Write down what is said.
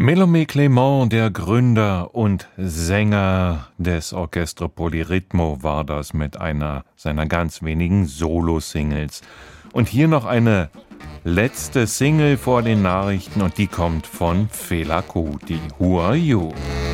Melomé Clément, der Gründer und Sänger des Orchestre Polyrhythmo, war das mit einer seiner ganz wenigen Solo-Singles. Und hier noch eine letzte Single vor den Nachrichten und die kommt von Fela Kuti. Who Are You?